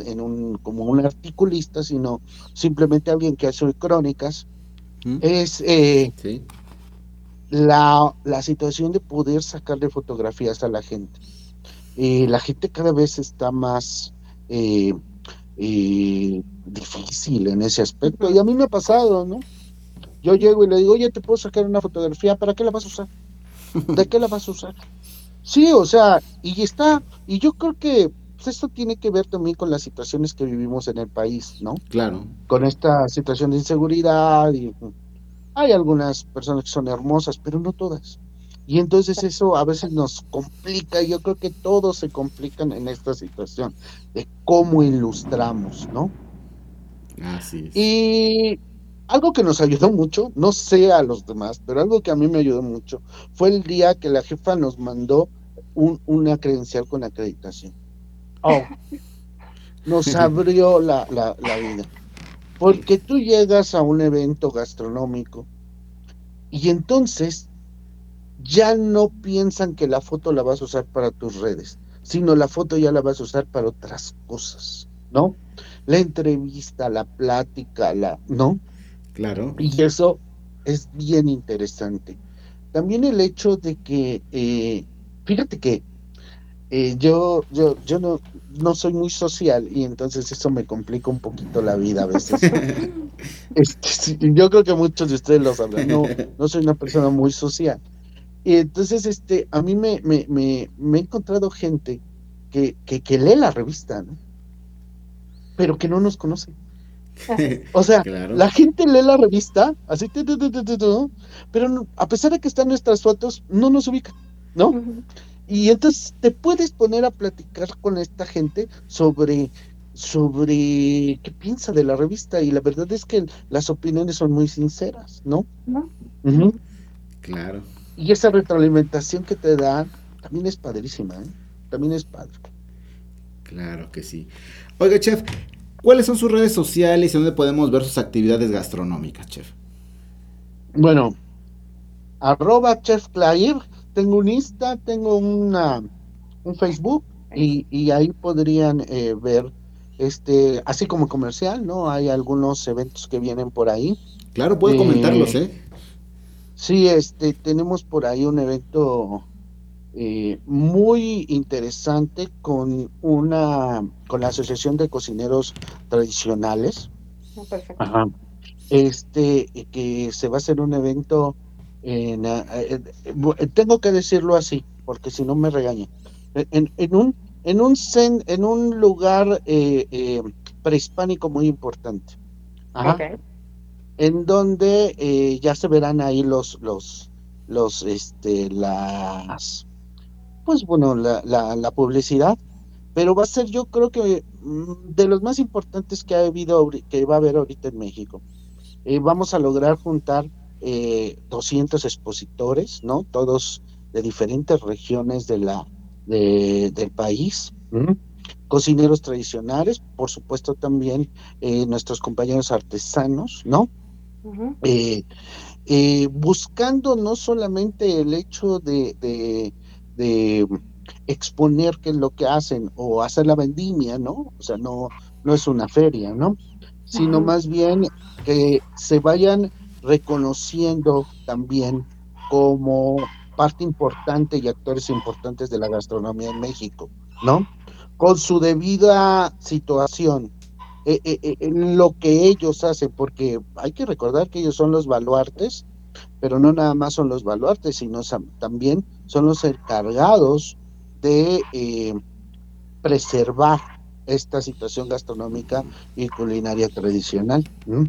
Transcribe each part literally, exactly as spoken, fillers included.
en un como un articulista, sino simplemente alguien que hace crónicas, ¿Mm? es eh, Sí. la, la situación de poder sacarle fotografías a la gente. Eh, la gente cada vez está más eh, eh, difícil en ese aspecto, y Ujú. a mí me ha pasado, ¿no? Yo llego y le digo, oye, ¿te puedo sacar una fotografía? ¿Para qué la vas a usar? ¿De qué la vas a usar? Sí, o sea, y está, y yo creo que pues, esto tiene que ver también con las situaciones que vivimos en el país, ¿no? Claro. Con esta situación de inseguridad, y mm, hay algunas personas que son hermosas, pero no todas. Y entonces eso a veces nos complica, y yo creo que todos se complican en esta situación de cómo ilustramos, ¿no? Así es. Y algo que nos ayudó mucho, no sé a los demás, pero algo que a mí me ayudó mucho, fue el día que la jefa nos mandó un, una credencial con acreditación. Oh, nos abrió la, la, la vida. Porque tú llegas a un evento gastronómico y entonces ya no piensan que la foto la vas a usar para tus redes, sino la foto ya la vas a usar para otras cosas, ¿no? La entrevista, la plática, la, ¿no? Claro. Y eso es bien interesante. También el hecho de que, eh, fíjate que eh, yo, yo, yo no, no soy muy social, y entonces eso me complica un poquito la vida a veces. Este, sí, yo creo que muchos de ustedes lo sabrán. No, no soy una persona muy social. Y entonces, este, a mí me, me, me, me he encontrado gente que, que, que lee la revista, ¿no? Pero que no nos conoce. O sea, Claro. la gente lee la revista, así, tu, tu, tu, tu, tu, tu, pero no- a pesar de que están nuestras fotos, no nos ubican, ¿no? Ujú. Y entonces te puedes poner a platicar con esta gente sobre, sobre qué piensa de la revista, y la verdad es que las opiniones son muy sinceras, ¿no? ¿No? Ujú. Claro. Y esa retroalimentación que te dan también es padrísima, ¿eh? También es padre. Claro que sí. Oiga, chef, ¿cuáles son sus redes sociales y dónde podemos ver sus actividades gastronómicas, chef? Bueno, arroba Chef Clair, tengo un Insta, tengo una, un Facebook, y, y ahí podrían eh, ver, este, así como comercial, ¿no? Hay algunos eventos que vienen por ahí. Claro, puede comentarlos, Eh, ¿eh? sí, este, tenemos por ahí un evento eh, muy interesante con una, con la Asociación de Cocineros Tradicionales. No, perfecto. Ajá. Este, eh, que se va a hacer un evento en, ah, eh, eh, bu- eh, tengo que decirlo así, porque si no me regañan. E- En, en un, en un, cen- en un lugar eh, eh, prehispánico muy importante. Ajá. Ok. En donde eh, ya se verán ahí los, los, los, este, las, pues bueno, la, la, la publicidad, pero va a ser, yo creo que mm, de los más importantes que ha habido, ahori- que va a haber ahorita en México. Eh, vamos a lograr juntar eh, doscientos expositores, ¿no? Todos de diferentes regiones de la, de- del país. ¿M? Cocineros tradicionales, por supuesto también eh, nuestros compañeros artesanos, ¿no? Ujú. Eh, eh, buscando no solamente el hecho de, de, de exponer qué es lo que hacen o hacer la vendimia, ¿no? O sea, no, no es una feria, ¿no? Sino Ajá. más bien que se vayan reconociendo también como parte importante y actores importantes de la gastronomía en México, ¿no? Con su debida situación, eh, eh, eh, en lo que ellos hacen, porque hay que recordar que ellos son los baluartes, pero no nada más son los baluartes, sino sam- también son los encargados de eh, preservar esta situación gastronómica y culinaria tradicional. ¿M?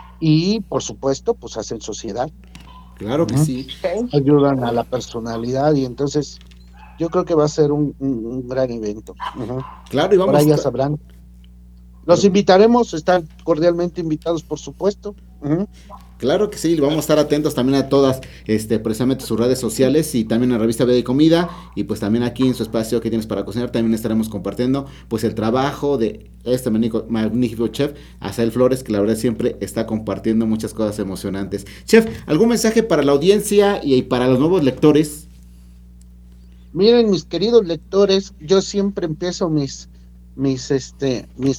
Y por supuesto, pues hacen sociedad, Claro que ¿m? sí. Ok. Ayudan a la personalidad, y entonces yo creo que va a ser un, un- un gran evento. Ujú. Claro, y Por vamos. ahí ya ta- sabrán. Los Perdón. invitaremos, están cordialmente invitados, por supuesto. Ujú. Claro que sí, vamos a estar atentos también a todas, este, precisamente sus redes sociales y también en la revista Vida y Comida y pues también aquí en su espacio que tienes para cocinar también estaremos compartiendo pues el trabajo de este magnífico, magnífico chef Asael Flores que la verdad siempre está compartiendo muchas cosas emocionantes. Chef, ¿algún mensaje para la audiencia y para los nuevos lectores? Miren, mis queridos lectores, yo siempre empiezo mis, mis, este, mis